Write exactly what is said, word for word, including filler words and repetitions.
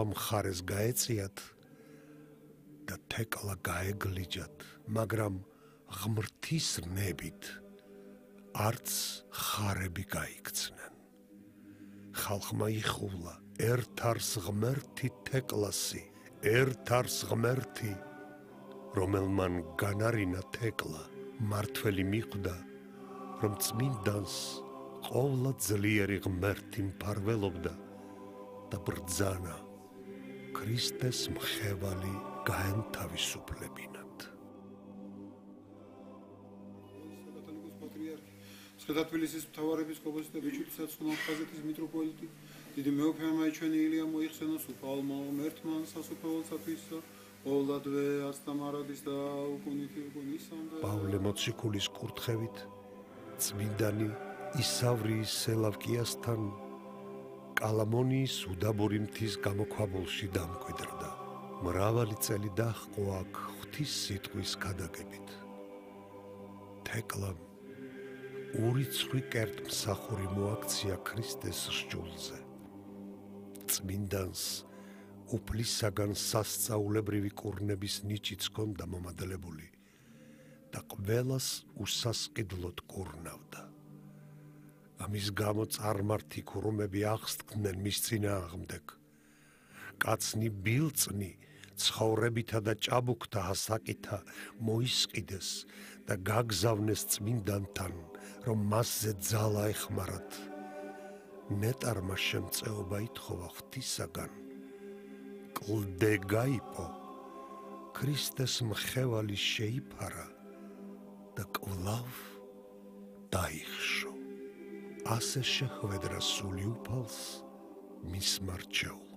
სხვადასხვა მხარეს გაეწიათ და თეკლა გაეგლიჯათ, მაგრამ ღმრთის ნებით არც ხარები გაიქცნენ. ხალხმა იხულა, ერთ არს ღმერთი თეკლასი, ერთ არს ღმერთი, რომელმან განარინა თეკლა, მართველი მიხვდა, რომ წმინდანს ყოვლა ძლიერი ღმერთი მფარველობდა და ბრძანა ქრისტეს მხევალი გაენთავისუფლებინათ. სვეტათბილისის მთავარეპისკოპოსი და ბიჭვინთისა და ცხინვალის მიტროპოლიტი დიდი მეუფე ამაიჩვენი ილია მოიხსენოს უფალმა ღმერთმა სასუფეველსათვის ყოვლადვე აცდამარადის და უკუნითი უკუნისამდე. პავლე მოციქულის კურთხევით წმინდანი ისავრიის სელავკიასთან კალამონიის უდაბური მთის გამოქვაბულში დამკვიდრდა. მრავალი წელი დაჰყო აქ ღვთის სიტყვის ქადაგებით. თეკლამ ურიცხვი კერტმსახური მოაქცია ქრისტეს სჯულზე. წმინდანს უფლისაგან სასწაულებრივი კურნების ნიჭიც ჰქონდა მომადლებული და ყველას უსასყიდლოდ კურნავდა. ამის გამო წარმართი ქურუმები აღსდგნენ მის წინააღმდეგ. კაცნი ბილწნი ცხოვრებითა და ჭაბუქთა ასაკითა მოისყიდეს და გაგზავნეს წმინდანთან, რომ მასზე ძალა ეხმარათ. ნეტარმა შემწეობა ითხოვა ღვთისაგან, კლდე გაიპო, ქრისტეს მხევალი შეიფარა და კვლავ დაიხშო. ასე შეხვედრა სული უფალს მის მარჩეულ.